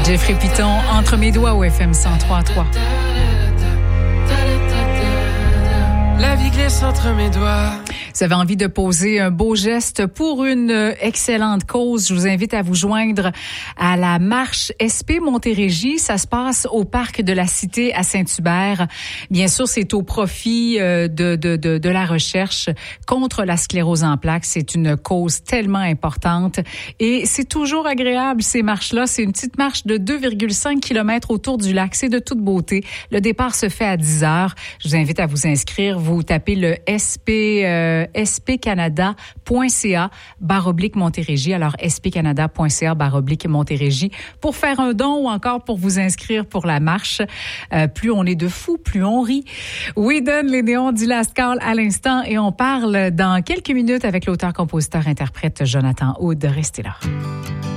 Jeffrey Piton, Entre mes doigts au FM 103.3. La vie glisse entre mes doigts. Vous avez envie de poser un beau geste pour une excellente cause, je vous invite à vous joindre à la marche SP Montérégie. Ça se passe au parc de la Cité à Saint-Hubert. Bien sûr, c'est au profit de la recherche contre la sclérose en plaques. C'est une cause tellement importante et c'est toujours agréable, ces marches-là. C'est une petite marche de 2,5 km autour du lac. C'est de toute beauté. Le départ se fait à 10 heures. Je vous invite à vous inscrire. Vous tapez le spcanada.ca/Montérégie. Alors, spcanada.ca/Montérégie pour faire un don ou encore pour vous inscrire pour la marche. Plus on est de fous, plus on rit. We Done les néons du Last Call à l'instant et on parle dans quelques minutes avec l'auteur, compositeur, interprète Jonathan Aude. Restez là.